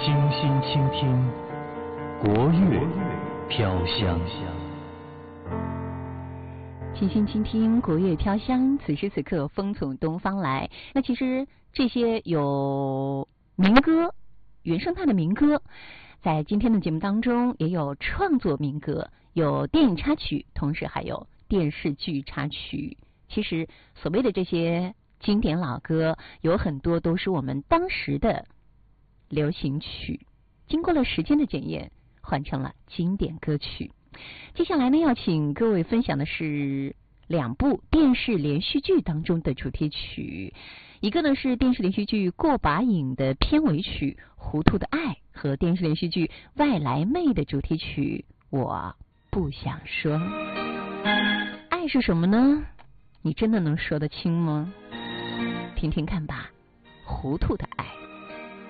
精心倾听国乐飘香。 倾心倾听国乐飘香，此时此刻风从东方来。那其实这些有民歌，原生态的民歌，在今天的节目当中也有创作民歌，有电影插曲，同时还有电视剧插曲。其实所谓的这些经典老歌，有很多都是我们当时的流行曲，经过了时间的检验，换成了经典歌曲。接下来呢，要请各位分享的是2部电视连续剧当中的主题曲，一个呢是电视连续剧《过把瘾》的片尾曲《糊涂的爱》，和电视连续剧《外来妹》的主题曲《我不想说》。爱是什么呢？你真的能说得清吗？听听看吧，糊涂的爱。